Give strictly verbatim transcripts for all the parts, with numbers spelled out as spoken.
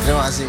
Terima kasih.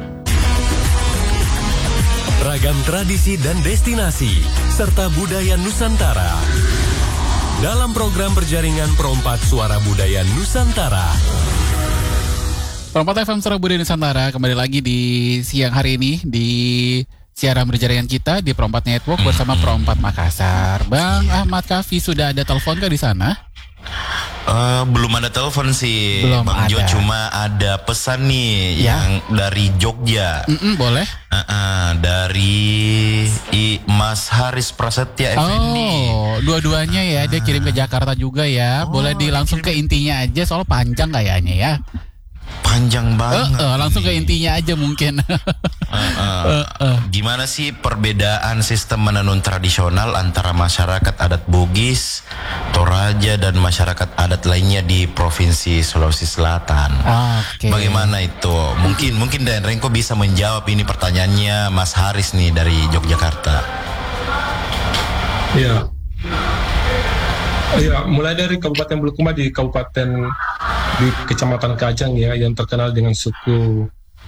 Ragam tradisi dan destinasi serta budaya Nusantara dalam program berjaringan Perompak Suara Budaya Nusantara. Perompak F M Suara Budaya Nusantara kembali lagi di siang hari ini di siaran berjaringan kita di Perompak Network bersama Perompak Makassar. Bang Ahmad Kafi, sudah ada telepon kah di sana? Uh, belum ada telepon sih, belum Bang ada. Jo, cuma ada pesan nih ya? Yang dari Jogja. Mm-mm, boleh. Uh-uh, dari I, Mas Haris Prasetya Effendi. Oh, dua-duanya ya, dia kirim ke Jakarta juga ya. Boleh Oh, di langsung ke intinya aja, soal panjang kayaknya ya. Panjang banget. Uh, uh, langsung ke intinya aja mungkin. uh, uh, uh. Gimana sih perbedaan sistem menenun tradisional antara masyarakat adat Bugis, Toraja dan masyarakat adat lainnya di Provinsi Sulawesi Selatan? Oke. Okay. Bagaimana itu? Mungkin mungkin Dan Rengko bisa menjawab ini pertanyaannya Mas Haris nih dari Yogyakarta. Iya. Ya, mulai dari Kabupaten Bulukumba di Kabupaten di Kecamatan Kajang ya, yang terkenal dengan suku,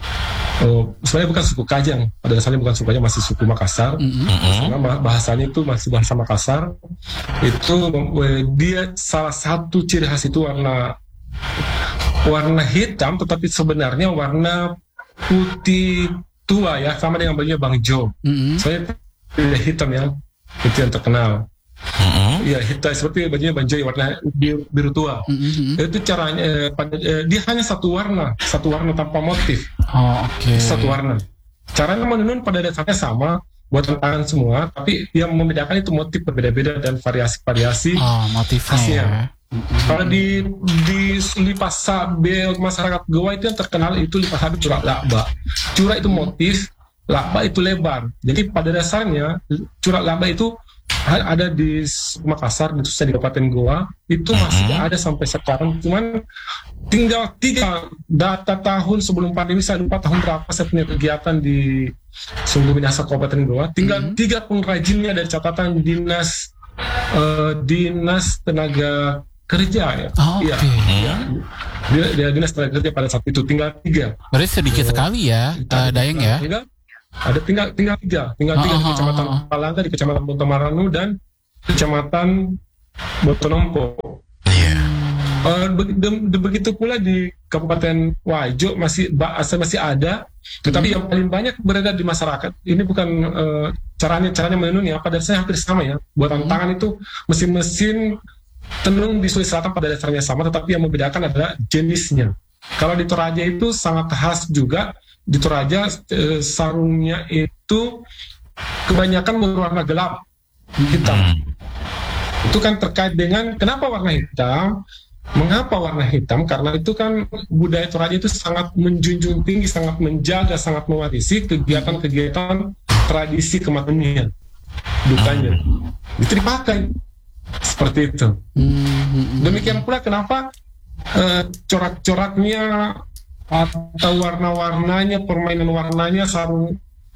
oh, sebenarnya bukan suku Kajang, pada dasarnya bukan suku Kajang, masih suku Makassar. Mm-hmm. Karena bahasanya itu masih bahasa Makassar. Itu dia salah satu ciri khas itu warna warna hitam, tetapi sebenarnya warna putih tua ya, sama dengan bajunya Bang Jo. Mm-hmm. Soalnya hitam ya, itu yang terkenal. Mm-hmm. Ya, hitam seperti bajunya Bang Jo, warna biru, biru tua. Mm-hmm. Itu caranya eh, pada, eh, dia hanya satu warna, satu warna tanpa motif. Oh, oke. Okay. Satu warna. Caranya menenun pada dasarnya sama, buatan tangan semua, tapi yang membedakan itu motif berbeda-beda dan variasi-variasi. Oh, motifnya. Ya. Mm-hmm. Kalau di di lipas sabel masyarakat Goa itu yang terkenal itu lipas sabel curak lakba. Curak itu motif, lakba itu lebar. Jadi pada dasarnya curak lakba itu ada di Makassar, khususnya di Kabupaten Goa, itu masih mm-hmm. ada sampai sekarang. Cuman tinggal tiga data tahun sebelum pandemi, saya lupa tahun berapa saya punya kegiatan di Sungguh Minahasa Kabupaten Goa. Tinggal mm-hmm. tiga pengrajinnya dari catatan dinas uh, dinas tenaga kerja ya. Oh, ya, okay. ya. Dia, dia dinas tenaga kerja pada saat itu tinggal tiga. Berarti sedikit uh, sekali ya, uh, Dayeng ya. Tinggal, ada tinggal tinggal tiga, tinggal tiga oh, di Kecamatan oh, oh. Palangga, di Kecamatan Botomaranu dan Kecamatan Botonompo. Yeah. Uh, be- be- begitu pula di Kabupaten Wajo masih masih ada, tetapi hmm. yang paling banyak berada di masyarakat. Ini bukan uh, caranya caranya menenun ya, pada dasarnya hampir sama ya. Buatan hmm. tangan itu mesin-mesin tenun di Sulawesi Selatan pada dasarnya sama, tetapi yang membedakan adalah jenisnya. Kalau di Toraja itu sangat khas juga. Di Toraja eh, sarungnya itu kebanyakan berwarna gelap, hitam. Hmm. Itu kan terkait dengan kenapa warna hitam? Mengapa warna hitam? Karena itu kan budaya Toraja itu sangat menjunjung tinggi, sangat menjaga, sangat mewarisi kegiatan-kegiatan tradisi kemanusiaan, dukanya. Itu dipakai seperti itu. Demikian pula kenapa eh, corak-coraknya atau warna-warnanya, permainan warnanya, sarung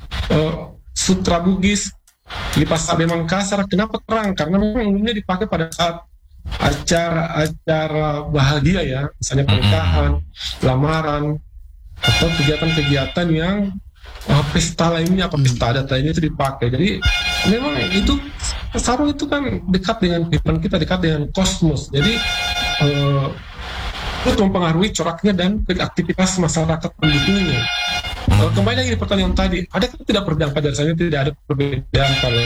uh, sutra Bugis, lipas sabel Makassar, kenapa terang? Karena memang umumnya dipakai pada saat acara-acara bahagia ya, misalnya pernikahan, lamaran, atau kegiatan-kegiatan yang uh, pesta lainnya, apa pesta adat lainnya itu dipakai. Jadi memang itu sarung itu kan dekat dengan kehidupan kita, dekat dengan kosmos. Jadi uh, itu mempengaruhi coraknya dan aktivitas masyarakat pendukungnya. Uh, kembali lagi di pertanyaan tadi, ada kan tidak perbedaan pada dasarnya, tidak ada perbedaan kalau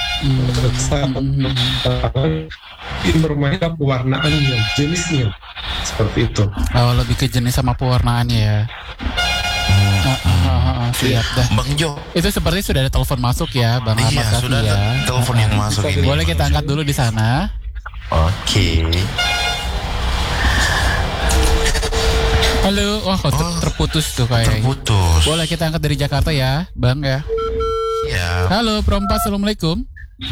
ini bermain pewarnaannya, jenisnya seperti itu. Oh, lebih ke jenis sama pewarnaannya ya. Hmm. Uh, uh, uh, uh, siap dah. Bang Jo, itu seperti sudah ada telepon masuk ya, Bang Ahmad. Iya, sudah ya. ada telepon yang masuk ini. Boleh kita angkat dulu di sana. Oke. Okay. Halo, wah kok ter- oh, terputus tuh kayaknya. Terputus. Boleh kita angkat dari Jakarta ya, Bang ya. Iya. Halo, Perompak, assalamualaikum.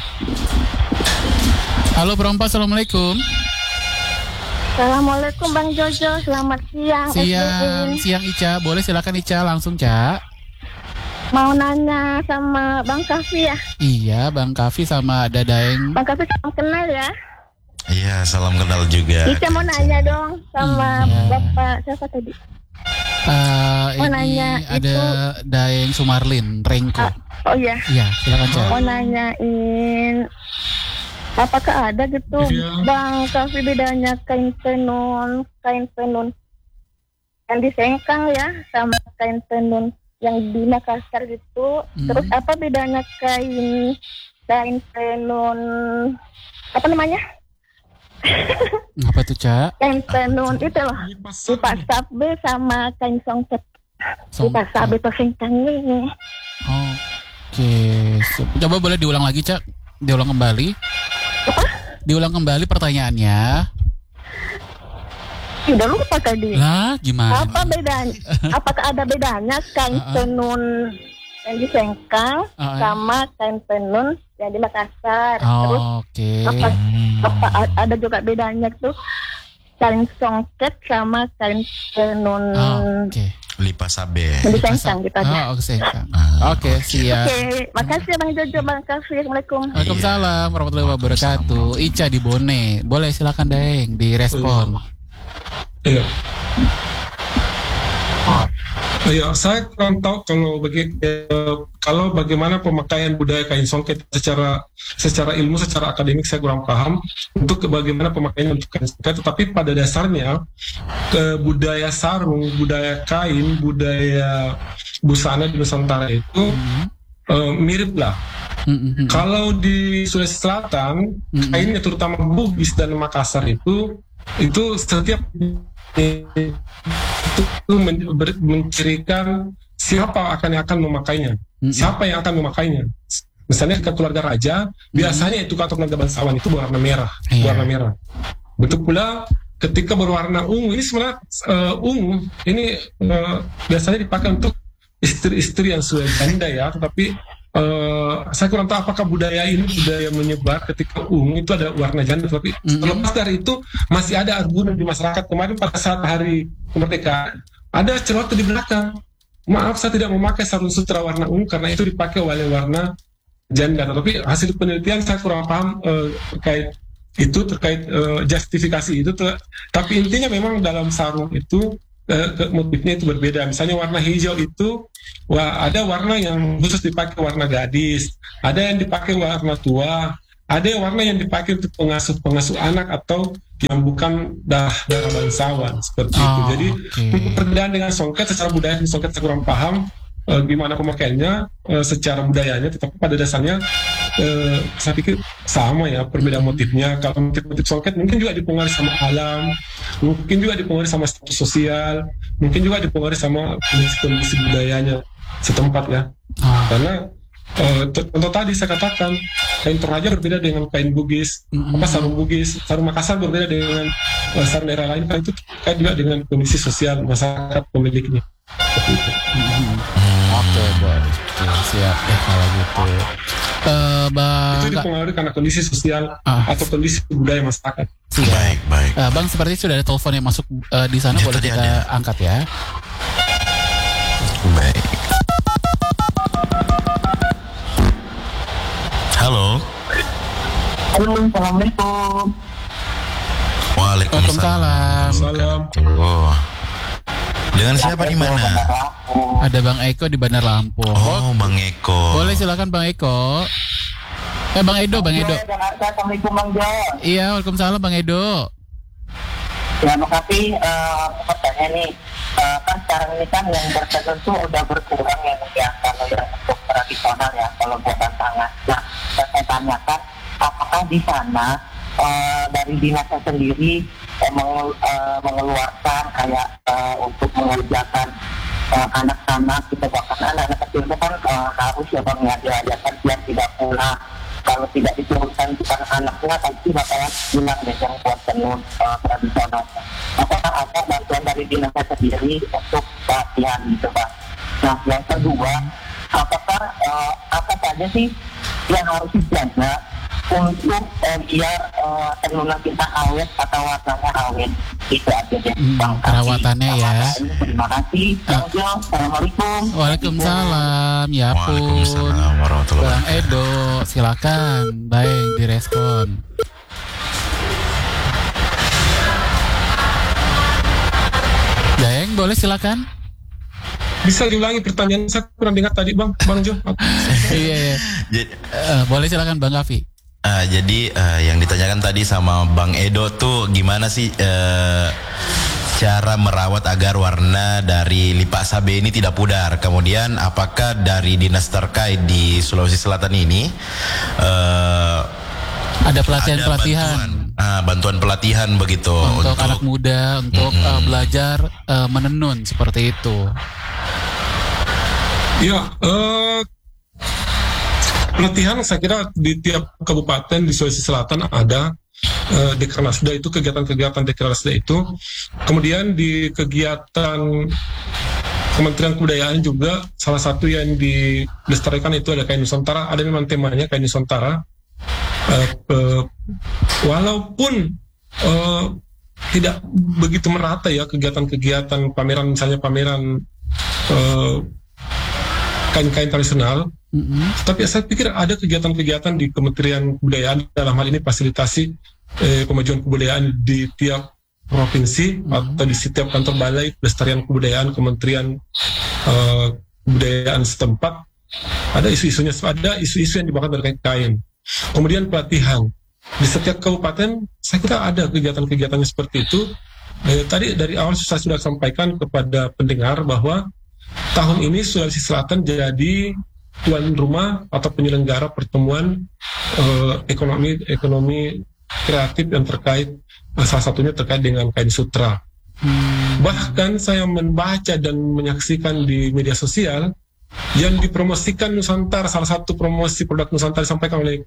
Halo, Perompak, assalamualaikum. Assalamualaikum Bang Jojo, selamat siang. Siang, siang Ica, boleh silakan Ica langsung Ca. Mau nanya sama Bang Kafi ya? Iya, Bang Kafi sama Dadaeng. Bang Kafi salam kenal ya? Iya, salam kenal juga. Ica mau nanya dong sama iya. Bapak siapa tadi? Uh, Mau ini nanya ada Daeng Sumarlin, Rengko. Ah, oh iya. Iya, silakan Cak. Mau nanyain apakah ada gitu Iya. Bang Kafi bedanya kain tenun, kain tenun yang di Sengkang ya sama kain tenun yang di Makassar gitu. Hmm. Terus apa bedanya kain kain tenun apa namanya? Apa tuh Cak? Kain tenun itu loh. Lipas Lipas sabe sama kain songket. Song- Lipas sabe itu Sengkang ini. Oke, sip. Coba boleh diulang lagi Cak? Diulang kembali. Diulang kembali pertanyaannya. Udah lupa tadi. Lah, gimana? Apa bedanya? Apakah ada bedanya kain Uh-uh. tenun yang di Sengkang Uh-uh. sama kain tenun yang di Makassar? Terus Oke. apa, apa a- ada juga bedanya tuh kain songket sama kain tenun Oke. Lipas sabe. yang di Sengkang gitu aja. Oh, oke, Sengkang. Ah, Oke, oke. siap. Oke, makasih Bang Jojo, Bang Kafi. Assalamualaikum. Waalaikumsalam warahmatullahi wabarakatuh. Ica di Bone. Boleh silakan Daeng direspon. Iya. Iya, saya kurang tahu kalau bagi eh, kalau bagaimana pemakaian budaya kain songket secara secara ilmu, secara akademik saya kurang paham untuk bagaimana pemakaian untuk kain songket. Tetapi pada dasarnya ke budaya sarung, budaya kain, budaya busana di Nusantara itu eh, mirip lah. Mm-mm. Kalau di Sulawesi Selatan, Mm-mm. kainnya terutama Bugis dan Makassar itu itu setiap itu men- ber- mencirikan siapa akan yang akan memakainya, Mm-mm. siapa yang akan memakainya. Misalnya ke keluarga raja, biasanya itu atau keluarga bangsawan itu berwarna merah, Iya. warna merah. Betul pula ketika berwarna ungu, ini sebenarnya eh, ungu ini eh, biasanya dipakai untuk istri-istri yang sudah janda ya, tetapi Uh, saya kurang tahu apakah budaya ini budaya menyebar ketika ungu itu ada warna janda, tapi Mm-hmm. terlepas dari itu masih ada argumen di masyarakat. Kemarin pada saat hari kemerdekaan ada celoteh di belakang, maaf saya tidak memakai sarung sutra warna ungu karena itu dipakai oleh warna janda. Tapi hasil penelitian saya kurang paham uh, terkait itu, terkait uh, justifikasi itu. Ter- tapi intinya memang dalam sarung itu uh, ke- motifnya itu berbeda. Misalnya warna hijau itu wah, ada warna yang khusus dipakai warna gadis, ada yang dipakai warna tua, ada yang warna yang dipakai untuk pengasuh-pengasuh anak atau yang bukan darah darah bangsawan seperti itu. Oh, Jadi oke. untuk perbedaan dengan songket secara budaya, songket saya kurang paham eh, gimana pemakaiannya eh, secara budayanya, tetapi pada dasarnya eh, saya pikir sama ya perbedaan motifnya. Kalau motif-motif songket mungkin juga dipengaruhi sama alam, mungkin juga dipengaruhi sama status sosial, mungkin juga dipengaruhi sama kondisi-kondisi budayanya setempat ya. Oh. Karena eh, t- contoh tadi saya katakan kain Toraja berbeda dengan kain Bugis, Mm-mm. apa sarung Bugis, sarung Makassar berbeda dengan eh, sarung daerah lain, kan itu terkait juga dengan kondisi sosial masyarakat pemiliknya. Seperti itu. Oke, boleh. Oke, siap deh kalau gitu. Eh, Bang, Itu dipengaruhi karena kondisi sosial Ah. atau kondisi budaya masyarakat. siap. Baik, baik. Eh, Bang, seperti sudah ada telepon yang masuk eh, di sana, Ya, boleh tadi kita ada. angkat ya. Baik. Halo. Halo, Assalamualaikum. Waalaikumsalam. Waalaikumsalam. Salam. Oh. Dengan siapa di mana? Ada Bang Eko di Bandar Lampung. Oh, Bang Eko. Boleh silakan Bang Eko. Eh, Bang Edo, Bang Edo. Assalamualaikum Bang Jo. Iya, Waalaikumsalam Bang Edo. Ya, makasih uh, pertanyaan nih. Uh, kan sekarang ini kan yang bertenun tuh udah berkurang ya, ya kalau yang untuk tradisional ya, kalau buatan tangan. Nah, saya tanyakan, apakah di sana uh, dari dinasnya sendiri eh, mengel, uh, mengeluarkan kayak uh, untuk mengerjakan uh, anak-anak gitu, bahkan anak-anak kecil itu kan uh, harus ya Bang ya diajarkan biar tidak pulang. Kalau tidak diturunkan bukan anaknya, pasti bakalan hilang deh yang buat tenun uh, tradisional. Apakah ada bantuan dari dinasnya sendiri untuk latihan gitu Pak? Nah, yang kedua, apakah uh, apa saja sih yang harus dijaga untuk uh, biar uh, tenunan kita awet atau warnanya awet? Itu aja deh. Hmm, Bang, perawatannya kasih. ya. Terima kasih. Bang Jo. Assalamualaikum. Waalaikumsalam. Ya pun. Waalaikumsalam warahmatullahi Bang wabarakatuh. Edo, silakan. Baik, direspon. Daeng, boleh silakan. Bisa diulangi pertanyaan, saya kurang dengar tadi Bang, Bang Jo. Iya, iya. Uh, boleh silakan Bang Kavi. Uh, jadi uh, yang ditanyakan tadi sama Bang Edo tuh gimana sih uh, cara merawat agar warna dari lipak sabe ini tidak pudar. Kemudian apakah dari dinas terkait di Sulawesi Selatan ini uh, ada pelatihan-pelatihan, bantuan, uh, bantuan pelatihan begitu untuk, untuk anak muda untuk mm-hmm. uh, belajar uh, menenun seperti itu. Ya, uh, pelatihan saya kira di tiap kabupaten di Sulawesi Selatan ada uh, Dekranasda itu, kegiatan-kegiatan Dekranasda itu. Kemudian di kegiatan Kementerian Kebudayaan juga salah satu yang dilestarikan itu ada kain Nusantara, ada memang temanya kain Nusantara. Uh, uh, walaupun uh, tidak begitu merata ya kegiatan-kegiatan pameran, misalnya pameran uh, kain-kain tradisional, mm-hmm. tapi saya pikir ada kegiatan-kegiatan di Kementerian Kebudayaan dalam hal ini fasilitasi eh, kemajuan kebudayaan di tiap provinsi, mm-hmm. atau di setiap kantor balai pelestarian kebudayaan Kementerian uh, Kebudayaan setempat ada isu-isunya, ada isu-isu yang dibahas terkait kain. Kemudian pelatihan di setiap kabupaten, saya kira ada kegiatan-kegiatannya seperti itu. Eh, tadi dari awal saya sudah sampaikan kepada pendengar bahwa tahun ini Sulawesi Selatan jadi tuan rumah atau penyelenggara pertemuan eh, ekonomi ekonomi kreatif yang terkait, eh, salah satunya terkait dengan kain sutra. Hmm. Bahkan saya membaca dan menyaksikan di media sosial yang dipromosikan Nusantara, salah satu promosi produk Nusantara disampaikan oleh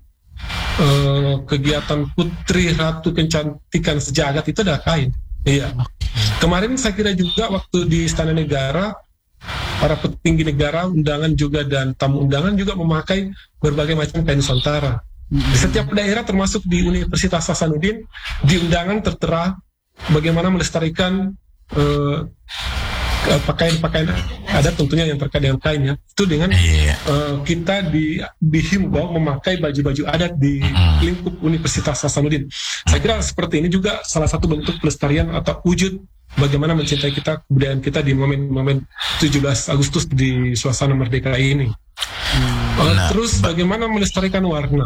Uh, kegiatan Putri Ratu Kecantikan Sejagat itu ada kain. Iya. Kemarin saya kira juga waktu di Istana Negara, para petinggi negara, undangan juga dan tamu undangan juga memakai berbagai macam kain Nusantara. Di setiap daerah termasuk di Universitas Hasanuddin, di undangan tertera bagaimana melestarikan uh, pakaian-pakaian adat tentunya yang terkait dengan kain ya. Itu dengan yeah. uh, kita di, dihimbau memakai baju-baju adat di mm. lingkup Universitas Hasanuddin. Saya kira seperti ini juga salah satu bentuk pelestarian atau wujud bagaimana mencintai kita, kebudayaan kita di momen-momen tujuh belas Agustus di suasana merdeka ini. Mm. Uh, terus bagaimana melestarikan warna?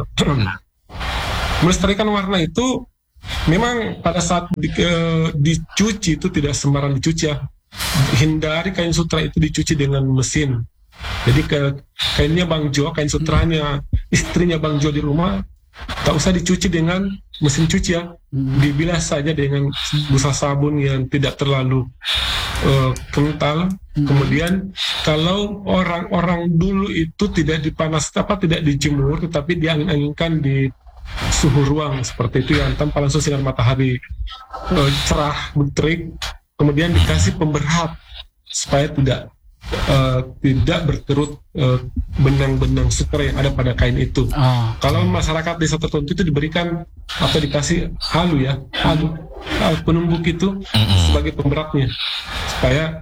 Melestarikan warna itu memang pada saat di, uh, dicuci itu tidak sembarang dicuci ya. Hindari kain sutra itu dicuci dengan mesin. Jadi ke kainnya Bang Jo, kain sutranya istrinya Bang Jo di rumah, tak usah dicuci dengan mesin cuci ya, dibilas saja dengan busa sabun yang tidak terlalu uh, kental. Kemudian kalau orang-orang dulu itu tidak dipanas apa tidak dijemur, tetapi diangin-anginkan di suhu ruang seperti itu yang tanpa langsung sinar matahari uh, cerah, terik. Kemudian dikasih pemberhap supaya tidak uh, tidak berkerut uh, benang-benang sukar yang ada pada kain itu. Oh. Kalau masyarakat desa tertentu itu diberikan atau dikasih halu ya, halu, halu penumbuk itu mm-hmm. sebagai pemberatnya supaya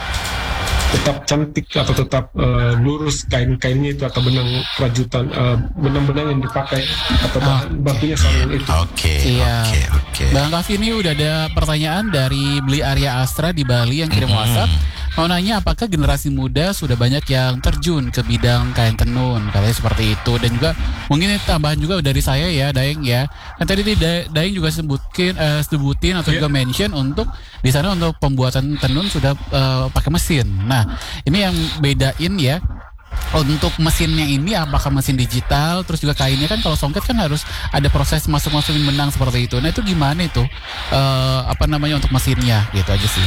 tetap cantik atau tetap uh, lurus kain-kainnya itu atau benang rajutan uh, benang-benang yang dipakai atau bahan bakunya sarung itu. Oke. Okay, iya. Oke. Okay, okay. Bang Kavi, ini udah ada pertanyaan dari Beli Arya Astra di Bali yang kirim mm-hmm. WhatsApp. Mau nanya apakah generasi muda sudah banyak yang terjun ke bidang kain tenun, katanya seperti itu. Dan juga mungkin tambahan juga dari saya ya, Daeng ya. Kan tadi Daeng juga sebutkin, uh, sebutin atau yeah. juga mention untuk di sana untuk pembuatan tenun sudah uh, pakai mesin. Nah, ini yang bedain ya. Untuk mesinnya ini apakah mesin digital, terus juga kainnya kan kalau songket kan harus ada proses masuk-masukin benang seperti itu. Nah itu gimana itu uh, apa namanya untuk mesinnya gitu aja sih.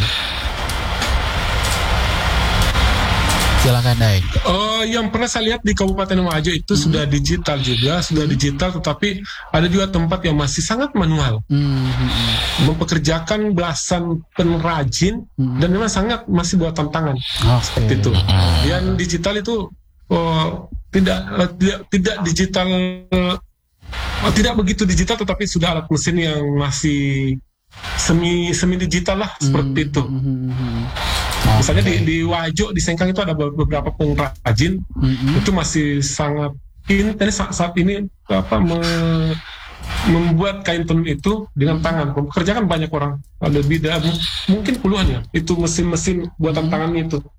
Silakan Daeng. Uh, yang pernah saya lihat di Kabupaten Wajo itu hmm. sudah digital juga, sudah hmm. digital, tetapi ada juga tempat yang masih sangat manual, hmm. mempekerjakan belasan pengrajin hmm. dan memang sangat masih buatan tangan okay. seperti itu. Yang digital itu uh, tidak uh, tidak tidak digital, uh, tidak begitu digital, tetapi sudah alat mesin yang masih semi semi digital lah seperti hmm. itu. Hmm. Okay. Misalnya di, di Wajo, di Sengkang itu ada beberapa pengrajin, mm-hmm. itu masih sangat intens saat ini apa me, membuat kain tenun itu dengan tangan. Pekerjaan banyak orang, ada lebih dari mungkin puluhan ya, itu mesin-mesin buatan mm-hmm. tangan itu.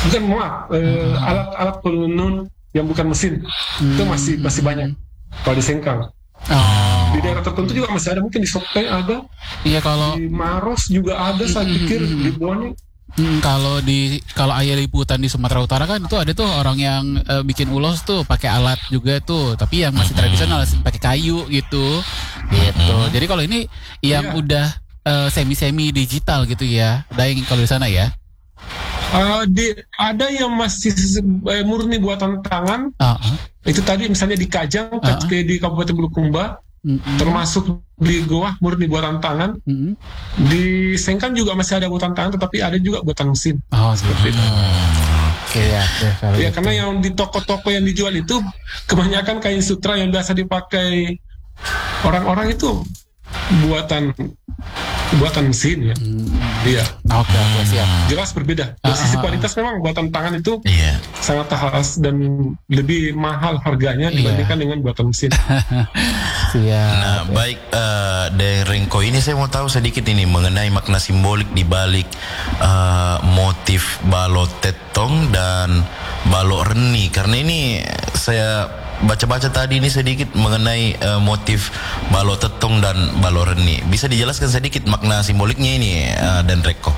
bukan maaf, eh, alat-alat penenun yang bukan mesin hmm. itu masih masih banyak kalau di Sengkang. Oh. Di daerah tertentu juga masih ada, mungkin di Sopeng ada. Iya, kalau di Maros juga ada, saya pikir di Bone. Hmm, kalau di kalau ayah liputan di Sumatera Utara kan itu ada tuh orang yang uh, bikin ulos tuh pakai alat juga tuh, tapi yang masih tradisional pakai kayu gitu, gitu. Jadi kalau ini yang yeah. udah uh, semi-semi digital gitu ya, Daeng kalau di sana ya. Uh, di, ada yang masih eh, murni buatan tangan. Uh-huh. Itu tadi misalnya di Kajang, uh-huh. di Kabupaten Bulukumba. Mm-hmm. Termasuk di Goa murni buatan tangan. Mm-hmm. Di Sengkang juga masih ada buatan tangan, tetapi ada juga buatan mesin. Oh, seperti itu. Oke ya. Ya, karena yang di toko-toko yang dijual itu kebanyakan kain sutra yang biasa dipakai orang-orang itu buatan buatan mesin ya. Iya. Mm. Oke, okay, okay, siap. Jelas berbeda. Dari sisi kualitas memang buatan tangan itu yeah. sangat khas dan lebih mahal harganya dibandingkan yeah. dengan buatan mesin. Siap. Nah, baik uh, dari Rengko ini saya mau tahu sedikit ini mengenai makna simbolik di balik uh, motif balok tetong dan balok reni, karena ini saya baca-baca tadi ini sedikit mengenai uh, motif balok tetong dan balok reni. Bisa dijelaskan sedikit makna simboliknya ini uh, dan Reko?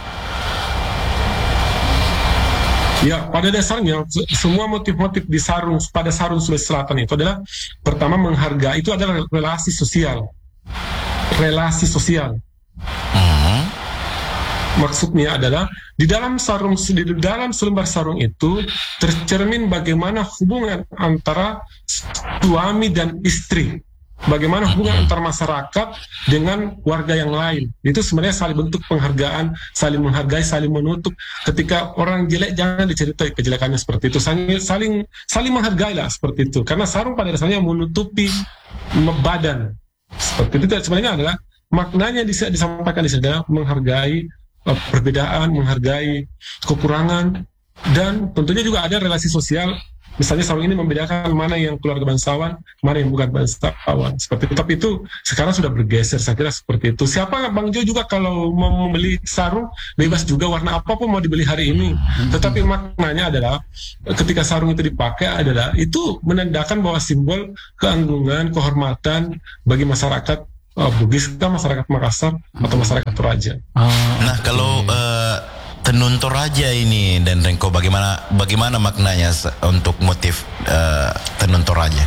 Ya, pada dasarnya semua motif-motif di sarung pada sarung Sulawesi Selatan itu adalah pertama menghargai, itu adalah relasi sosial, relasi sosial. Hmm. Maksudnya adalah di dalam sarung di dalam selembar sarung itu tercermin bagaimana hubungan antara suami dan istri. Bagaimana hubungan antar masyarakat dengan warga yang lain. Itu sebenarnya saling bentuk penghargaan, saling menghargai, saling menutup. Ketika orang jelek jangan diceritai kejelekannya seperti itu. Saling saling, saling menghargai lah seperti itu. Karena sarung pada dasarnya menutupi badan. Seperti itu sebenarnya adalah maknanya bisa disampaikan di sana, menghargai uh, perbedaan, menghargai kekurangan, dan tentunya juga ada relasi sosial. Misalnya sarung ini membedakan mana yang keluarga bangsawan, mana yang bukan bangsawan. Seperti itu. Tapi itu sekarang sudah bergeser, saya kira seperti itu. Siapa Bang Jo juga kalau mau membeli sarung, bebas juga warna apapun mau dibeli hari ini. Tetapi maknanya adalah ketika sarung itu dipakai adalah itu menandakan bahwa simbol keanggungan, kehormatan bagi masyarakat uh, Bugis, masyarakat Makassar atau masyarakat Toraja. Nah, kalau uh, tenun Toraja ini dan Rengko, bagaimana bagaimana maknanya untuk motif uh, tenun Toraja?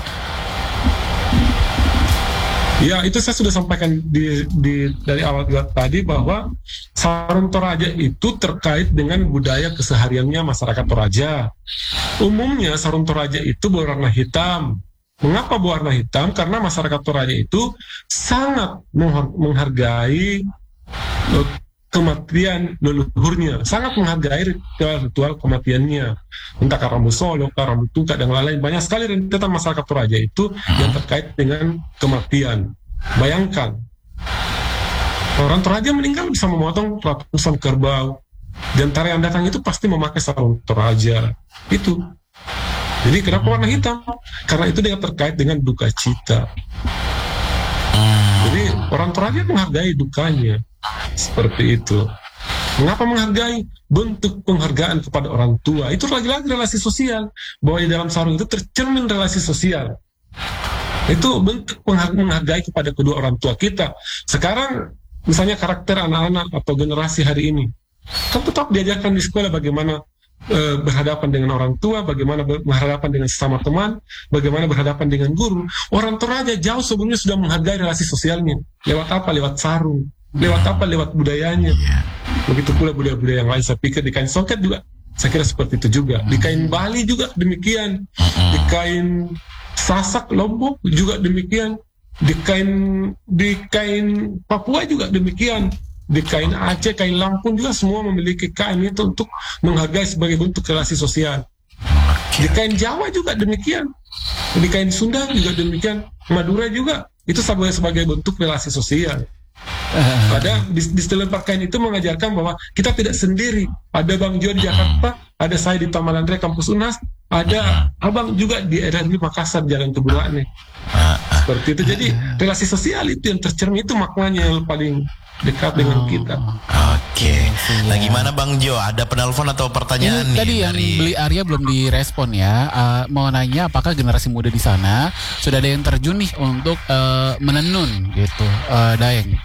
Ya, itu saya sudah sampaikan di, di dari awal tadi bahwa sarung Toraja itu terkait dengan budaya kesehariannya masyarakat Toraja. Umumnya sarung Toraja itu berwarna hitam. Mengapa berwarna hitam? Karena masyarakat Toraja itu sangat menghargai kematian leluhurnya, sangat menghargai ritual kematiannya, entah Karambu Solo, Karambu Tungka, dan lain-lain. Banyak sekali rentetan masyarakat Toraja itu yang terkait dengan kematian. Bayangkan, orang Toraja meninggal bisa memotong ratusan kerbau, dan tari yang datang itu pasti memakai sarung Toraja. Itu. Jadi kenapa warna hitam? Karena itu dia terkait dengan duka cita. Jadi orang Toraja menghargai dukanya. Seperti itu. Mengapa menghargai? Bentuk penghargaan kepada orang tua. Itu lagi-lagi relasi sosial. Bahwa di dalam sarung itu tercermin relasi sosial. Itu bentuk menghargai kepada kedua orang tua kita. Sekarang misalnya karakter anak-anak atau generasi hari ini, kan tetap diajarkan di sekolah bagaimana e, berhadapan dengan orang tua, bagaimana berhadapan dengan sesama teman, bagaimana berhadapan dengan guru. Orang Toraja jauh sebelumnya sudah menghargai relasi sosialnya. Lewat apa? Lewat sarung. Lewat apa? Lewat budayanya. Begitu pula budaya-budaya yang lain. Saya pikir di kain soket juga, saya kira seperti itu juga. Di kain Bali juga demikian. Di kain Sasak Lombok juga demikian. Di kain di kain Papua juga demikian. Di kain Aceh, kain Lampung juga semua memiliki kain itu untuk menghargai sebagai bentuk relasi sosial. Di kain Jawa juga demikian. Di kain Sunda juga demikian. Madura juga itu sebagai sebagai bentuk relasi sosial. Ada di, di selembar kain itu mengajarkan bahwa kita tidak sendiri. Ada Bang Jo di Jakarta, ada saya di Taman Andre Kampus Unas, ada Abang juga di R R B Makassar Jalan Tebulane. seperti itu. Jadi relasi sosial itu yang tercermin, itu maknanya yang paling dekat dengan kita. Oke. Nah, gimana Bang Jo? Ada penelpon atau pertanyaan Ini nih tadi yang dari beli Arya belum direspon ya. Uh, mau nanya apakah generasi muda di sana sudah ada yang terjun nih untuk uh, menenun gitu, uh, Daeng?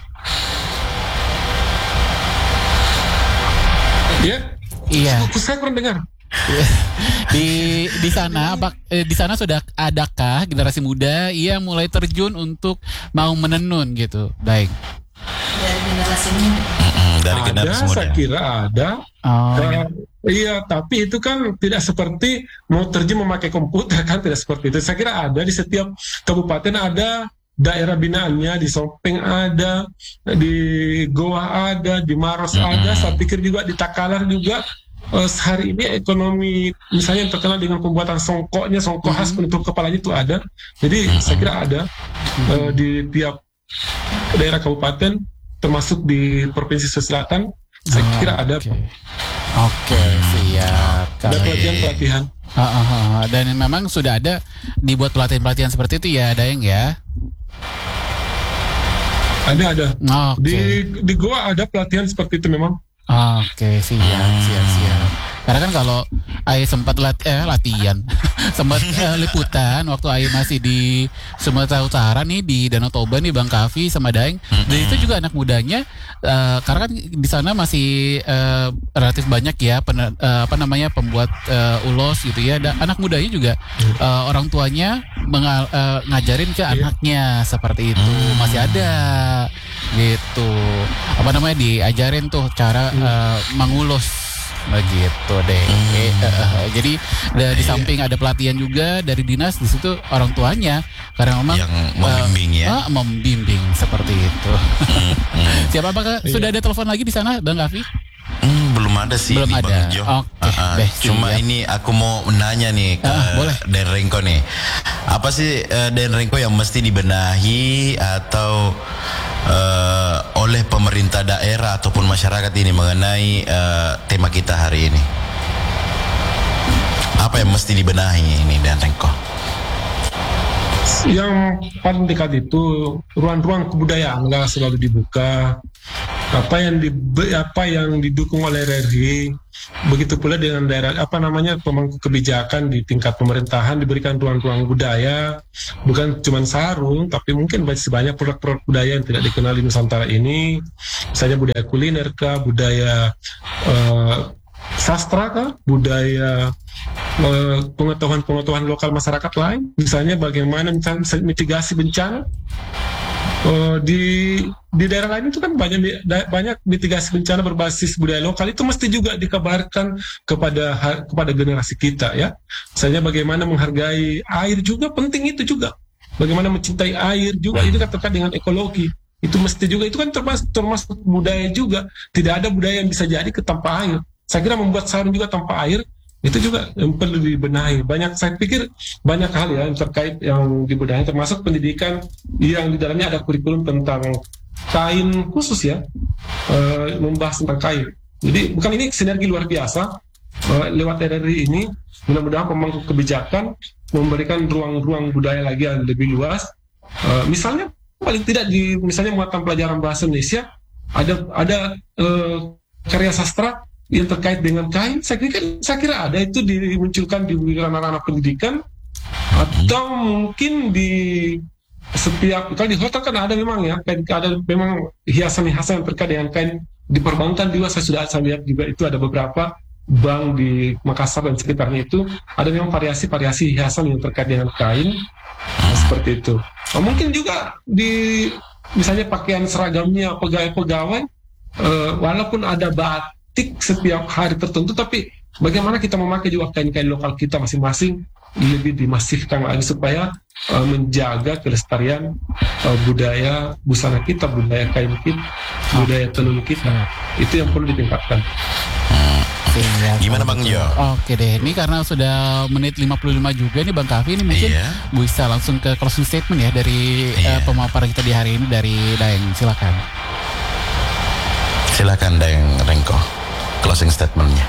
Ya? Iya. Saya kurang dengar. di di sana apa eh, di sana sudah adakah generasi muda yang mulai terjun untuk mau menenun gitu, Daeng? Dari generasi muda. Mm-mm, dari Ada, generasi muda. saya kira ada. Oh. Uh, iya, tapi itu kan tidak seperti mau terjun memakai komputer, kan tidak seperti itu. Saya kira ada di setiap kabupaten, ada daerah binaannya, di Sopeng ada, di Goa ada, di Maros Mm-hmm. ada. Saya pikir juga di Takalar juga. Uh, hari ini ekonomi misalnya yang terkenal dengan pembuatan songkoknya, songkok khas penutup kepalanya itu ada. Jadi saya kira ada uh, di tiap daerah kabupaten, termasuk di Provinsi Selatan. Saya kira ada. Oke, Oke, siap. Ada pelatihan-pelatihan. Ah, ah, ah. Dan memang sudah ada dibuat pelatihan-pelatihan seperti itu ya, Daeng ya. Ada ada. Oke. Di di Goa ada pelatihan seperti itu memang. Oke, siap, siap, siap. Karena kan kalau Ai sempat lat eh, latihan, sempat eh, liputan waktu Ai masih di Sumatera Utara nih, di Danau Toba nih, Bang Kavi sama Daeng. Dan itu juga anak mudanya, eh, karena kan di sana masih eh, relatif banyak ya, pen, eh, apa namanya pembuat eh, ulos gitu ya. Dan anak mudanya juga eh, orang tuanya mengal, eh, ngajarin ke anaknya seperti itu, masih ada gitu. Apa namanya diajarin tuh cara eh, mengulus. Begitu deh. Hmm. Eh, eh, eh. Jadi da- di samping ada pelatihan juga dari dinas, di situ orang tuanya karena memang Yang membimbing eh, ya. ah, membimbing seperti itu. Hmm, hmm. Siapa apakah sudah ada telepon lagi di sana, Bang Kavi? Hmm, belum ada sih Belum nih, ada. Bang Jo. Oke, Ah, ah. deh, Cuma siap. ini aku mau nanya nih ke Ah, boleh. Den Renko nih. Apa sih eh, Den Renko yang mesti dibenahi atau eh, oleh pemerintah daerah ataupun masyarakat ini mengenai eh, tema kita hari ini? Apa yang mesti dibenahi ini, Den Renko? Yang paling dekat itu ruang-ruang kebudayaan lah selalu dibuka. Apa yang di, apa yang didukung oleh R R I, begitu pula dengan daerah apa namanya pemangku kebijakan di tingkat pemerintahan diberikan ruang-ruang budaya, bukan cuma sarung, tapi mungkin masih banyak produk-produk budaya yang tidak dikenal di Nusantara ini, misalnya budaya kuliner kah, budaya uh, sastra kah, budaya uh, pengetahuan-pengetahuan lokal masyarakat lain, misalnya bagaimana misalnya mitigasi bencana. Uh, di di daerah lain itu kan banyak banyak mitigasi bencana berbasis budaya lokal, itu mesti juga dikabarkan kepada kepada generasi kita ya. Misalnya bagaimana menghargai air juga penting, itu juga bagaimana mencintai air juga, itu kan terkait dengan ekologi, itu mesti juga, itu kan termasuk termasuk budaya juga. Tidak ada budaya yang bisa jadi ke tanpa air. Saya kira membuat sarung juga tanpa air itu juga yang perlu dibenahi. Banyak, saya pikir banyak hal ya yang terkait yang dibenahi, termasuk pendidikan yang di dalamnya ada kurikulum tentang kain khusus ya, e, membahas tentang kain. Jadi bukan, ini sinergi luar biasa e, lewat R R I ini. Mudah-mudahan pemangku kebijakan memberikan ruang-ruang budaya lagi yang lebih luas. E, misalnya paling tidak di misalnya muatan pelajaran bahasa Indonesia ada ada e, karya sastra yang terkait dengan kain. Saya kira, saya kira ada itu dimunculkan di anak-anak pendidikan, atau mungkin di setiap, kalau di hotel kan ada memang ya, kain, ada memang hiasan-hiasan yang terkait dengan kain. Di perbankan juga saya sudah saya lihat juga itu ada beberapa bank di Makassar dan sekitarnya itu ada memang variasi-variasi hiasan yang terkait dengan kain, nah, seperti itu. Nah, mungkin juga di misalnya pakaian seragamnya pegawai-pegawai, uh, walaupun ada batik setiap hari tertentu, tapi bagaimana kita memakai juga kain-kain lokal kita masing-masing lebih dimasifkan lagi supaya uh, menjaga kelestarian uh, budaya busana kita, budaya kain kita, budaya tenun kita. Itu yang perlu ditingkatkan. Gimana Bang Jo? Oke deh, ini karena sudah menit lima puluh lima juga nih Bang Kavi, ini mungkin Iya. bisa langsung ke closing statement ya dari Iya. uh, pemaparan kita di hari ini dari Daeng. Silakan. Silakan Den Renko, closing statementnya.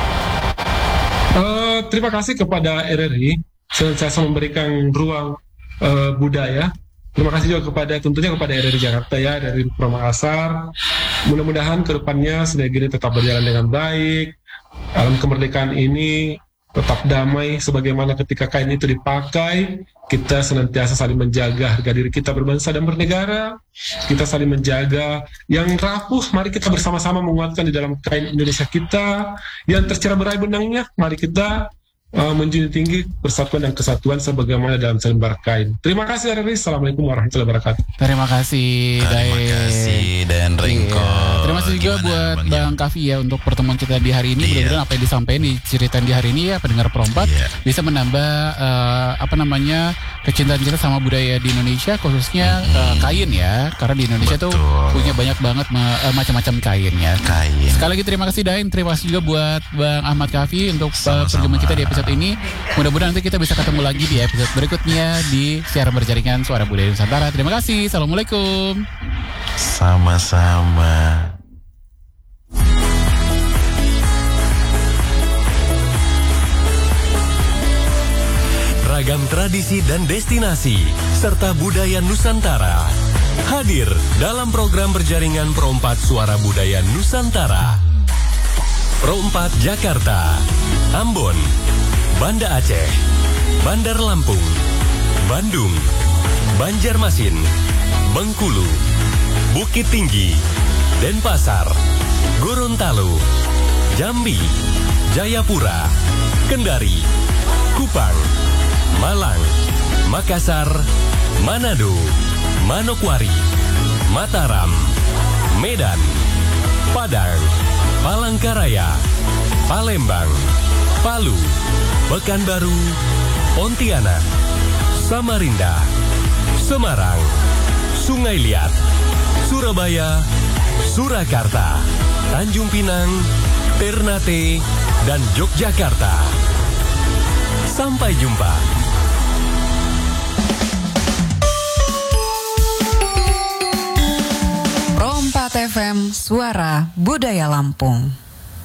Uh, terima kasih kepada R R I senantiasa memberikan ruang uh, budaya. Terima kasih juga kepada tentunya kepada R R I Jakarta ya, dari Pro Makassar. Mudah-mudahan kedepannya Snegiri tetap berjalan dengan baik. Alam kemerdekaan ini tetap damai, sebagaimana ketika kain itu dipakai, kita senantiasa saling menjaga harga diri kita berbangsa dan bernegara. Kita saling menjaga. Yang rapuh, mari kita bersama-sama menguatkan di dalam kain Indonesia kita. Yang tercerah berai benangnya, mari kita Uh, menjunjung tinggi persatuan dan kesatuan sebagaimana dalam selembar kain. Terima kasih R R I. Assalamualaikum warahmatullahi wabarakatuh. Terima kasih Terima kasih Dan Ringko. Iya. Terima kasih juga Gimana, buat Bang Bang Kavi ya untuk pertemuan kita di hari ini. Iya. Mudah-mudahan apa yang disampaikan diceritain di hari ini ya pendengar Perompat Iya. bisa menambah uh, apa namanya kecintaan kita sama budaya di Indonesia, khususnya uh, kain ya. Karena di Indonesia Betul. tuh punya banyak banget ma- uh, macam-macam kain ya. Kain. Sekali lagi terima kasih Dain, terima kasih juga buat Bang Ahmad Kavi untuk uh, Sama-sama. perjumpaan kita di episode ini. Mudah-mudahan nanti kita bisa ketemu lagi di episode berikutnya di siaran berjaringan Suara Budaya Nusantara. Terima kasih. Assalamualaikum. Sama-sama. Ragam tradisi dan destinasi serta budaya Nusantara hadir dalam program berjaringan Pro empat Suara Budaya Nusantara. Pro empat Jakarta, Ambon, Banda Aceh, Bandar Lampung, Bandung, Banjarmasin, Bengkulu, Bukit Tinggi, Denpasar, Gorontalo, Jambi, Jayapura, Kendari, Kupang, Malang, Makassar, Manado, Manokwari, Mataram, Medan, Padang, Palangkaraya, Palembang, Palu, Pekanbaru, Pontianak, Samarinda, Semarang, Sungai Liat, Surabaya, Surakarta, Tanjung Pinang, Ternate, dan Yogyakarta. Sampai jumpa. Pro empat F M Suara Budaya Lampung.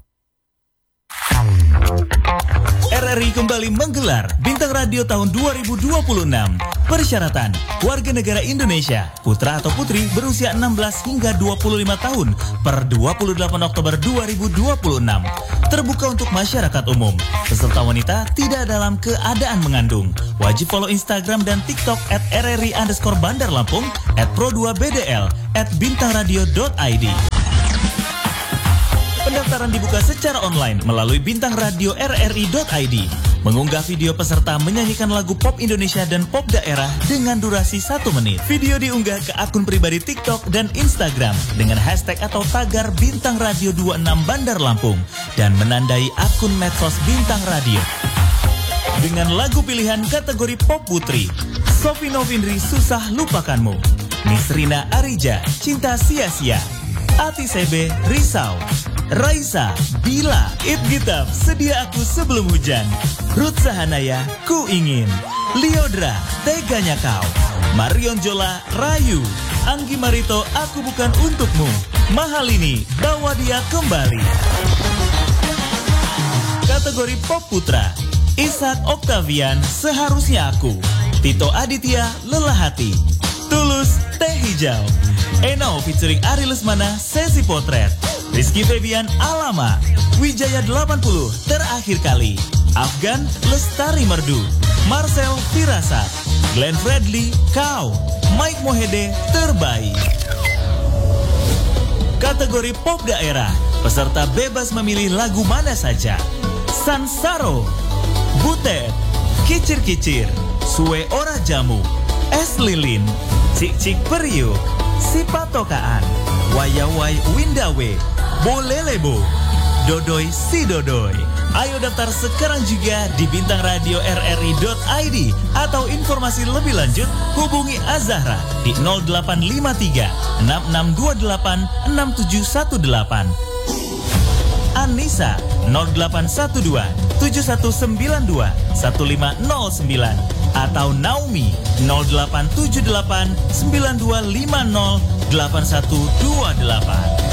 R R I kembali menggelar Bintang Radio tahun dua ribu dua puluh enam. Persyaratan, warga negara Indonesia, putra atau putri berusia enam belas hingga dua puluh lima tahun per dua puluh delapan Oktober dua ribu dua puluh enam. Terbuka untuk masyarakat umum. Peserta wanita tidak dalam keadaan mengandung. Wajib follow Instagram dan TikTok at rri underscore Bandar Lampung, at pro dua b d l, at bintangradio dot i d. Pendaftaran dibuka secara online melalui bintangradio r r i dot i d. Mengunggah video peserta menyanyikan lagu pop Indonesia dan pop daerah dengan durasi satu menit. Video diunggah ke akun pribadi TikTok dan Instagram dengan hashtag atau tagar Bintang Radio dua puluh enam Bandar Lampung dan menandai akun medsos Bintang Radio. Dengan lagu pilihan kategori pop putri, Sofi Novindri Susah Lupakanmu, Nisrina Arija Cinta Sia-Sia, Ati Sebe Risau, Raisa Bila It Gitam Sedia Aku Sebelum Hujan, Ruth Sahanaya Ku Ingin, Liodra Teganya Kau, Marion Jola Rayu, Anggi Marito Aku Bukan Untukmu, Mahalini Bawa Dia Kembali. Kategori Pop Putra, Ishak Octavian Seharusnya Aku, Tito Aditya Lelah Hati, Tulus Teh Hijau, Eno featuring Ari Lesmana Sesi Potret, Rizky Febian Alama, Wijaya delapan puluh Terakhir Kali, Afgan Lestari Merdu, Marcel Firasat, Glenn Fredly Kau, Mike Mohede Terbaik. Kategori Pop Daerah, peserta bebas memilih lagu mana saja. Sansaro, Butet, Kicir-Kicir, Suwe Ora Jamu, Es Lilin, Cik-Cik Periuk, Sipatokaan, Wayawai Windawe, Bolelebo, Dodoi Si Dodoi. Ayo daftar sekarang juga di bintangradio r r i dot i d atau informasi lebih lanjut hubungi Azahra di nol delapan lima tiga enam enam dua delapan enam tujuh satu delapan. Anissa nol delapan satu dua tujuh satu sembilan dua satu lima nol sembilan atau Naomi nol delapan tujuh delapan sembilan dua lima nol delapan satu dua delapan.